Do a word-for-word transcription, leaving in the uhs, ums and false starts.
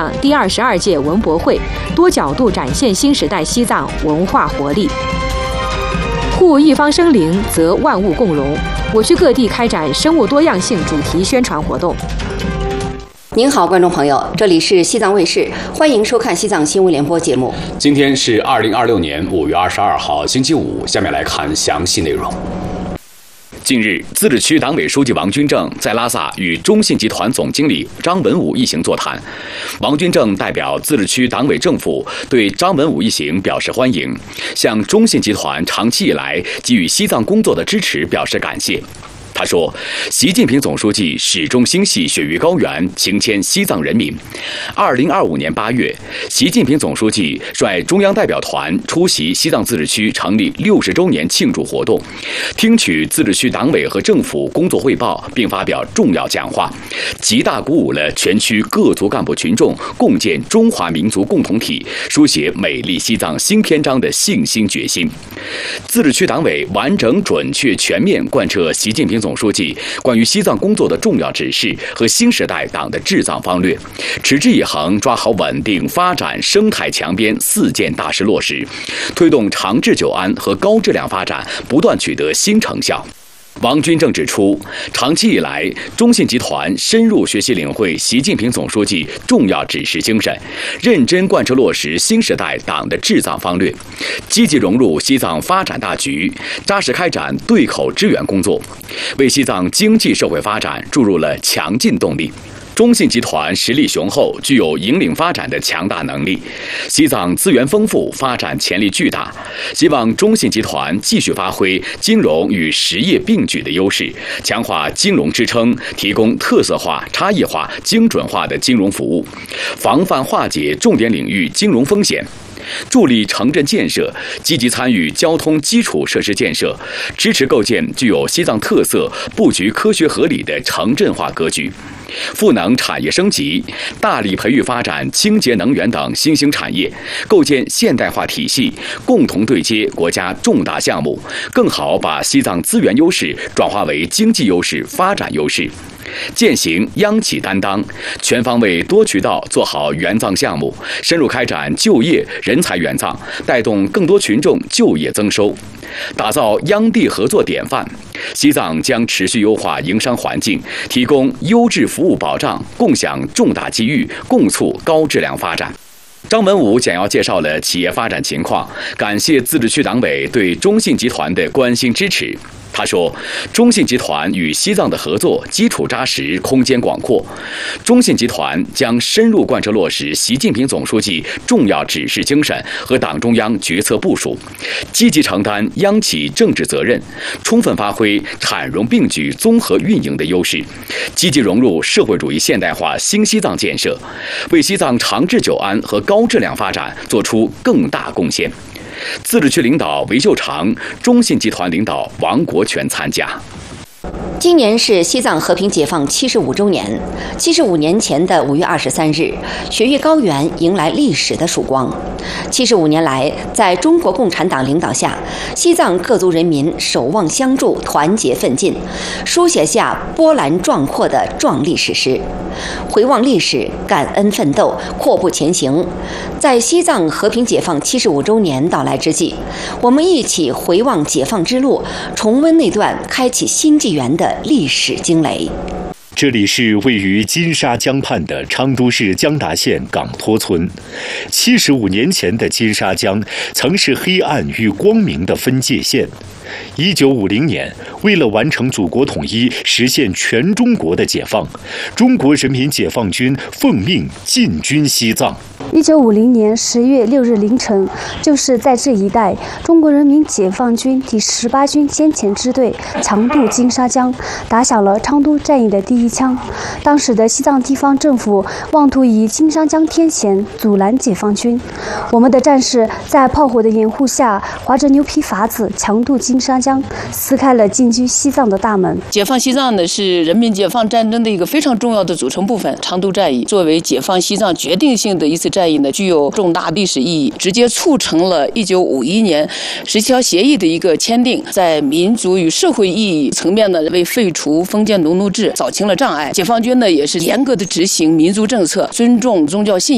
上第二十二届文博会，多角度展现新时代西藏文化活力。护一方生灵，则万物共荣。我区各地开展生物多样性主题宣传活动。 您好，观众朋友，这里是西藏卫视，欢迎收看西藏新闻联播节目。 今天是二零二六年五月二十二号，星期五。下面来看详细内容。近日，自治区党委书记王军正在拉萨与中信集团总经理张文武一行座谈。王军正代表自治区党委政府对张文武一行表示欢迎，向中信集团长期以来给予西藏工作的支持表示感谢。他说，习近平总书记始终心系雪域高原，情牵西藏人民。二零二五年八月，习近平总书记率中央代表团出席西藏自治区成立六十周年庆祝活动，听取自治区党委和政府工作汇报，并发表重要讲话，极大鼓舞了全区各族干部群众共建中华民族共同体、书写美丽西藏新篇章的信心决心。自治区党委完整、准确、全面贯彻习近平总总书记关于西藏工作的重要指示和新时代党的治藏方略，持之以恒抓好稳定发展、生态强边四件大事落实，推动长治久安和高质量发展不断取得新成效。王军正指出，长期以来，中信集团深入学习领会习近平总书记重要指示精神，认真贯彻落实新时代党的治藏方略，积极融入西藏发展大局，扎实开展对口支援工作，为西藏经济社会发展注入了强劲动力。中信集团实力雄厚，具有引领发展的强大能力。西藏资源丰富，发展潜力巨大。希望中信集团继续发挥金融与实业并举的优势，强化金融支撑，提供特色化、差异化、精准化的金融服务，防范化解重点领域金融风险。助力城镇建设，积极参与交通基础设施建设，支持构建具有西藏特色、布局科学合理的城镇化格局。赋能产业升级，大力培育发展清洁能源等新兴产业，构建现代化体系，共同对接国家重大项目，更好把西藏资源优势转化为经济优势、发展优势。践行央企担当，全方位多渠道做好援藏项目，深入开展就业人才援藏，带动更多群众就业增收，打造央地合作典范。西藏将持续优化营商环境，提供优质服务保障，共享重大机遇，共促高质量发展。张文武简要介绍了企业发展情况，感谢自治区党委对中信集团的关心支持。他说，中信集团与西藏的合作基础扎实，空间广阔。中信集团将深入贯彻落实习近平总书记重要指示精神和党中央决策部署，积极承担央企政治责任，充分发挥产融并举综合运营的优势，积极融入社会主义现代化新西藏建设，为西藏长治久安和高质量发展做出更大贡献。自治区领导韦秀长，中信集团领导王国全参加。 今年是西藏和平解放七十五周年。七十五年前的五月二十三日，雪域高原迎来历史的曙光。七十五年来，在中国共产党领导下，西藏各族人民守望相助，团结奋进，书写下波澜壮阔的壮丽史诗。回望历史，感恩奋斗，阔步前行。在西藏和平解放七十五周年到来之际，我们一起回望解放之路，重温那段开启新纪元的历史惊雷。 这里是位于金沙江畔的昌都市江达县岗托村。七十五年前的金沙江曾是黑暗与光明的分界线。一九五零年，为了完成祖国统一，实现全中国的解放，中国人民解放军奉命进军西藏。 一九五零年十月六日凌晨，就是在这一带，中国人民解放军第十八军先遣支队强渡金沙江，打响了昌都战役的第一枪。当时的西藏地方政府妄图以金沙江天险阻拦解放军，我们的战士在炮火的掩护下，划着牛皮筏子强渡金沙江，撕开了进军西藏的大门。 解放西藏呢，是人民解放战争的一个非常重要的组成部分。昌都战役作为解放西藏决定性的一次战役呢，具有重大历史意义，直接促成了一九五一年十七条协议的一个签订，在民族与社会意义层面呢，为废除封建农奴制扫清了障碍。解放军呢，也是严格的执行民族政策，尊重宗教信仰。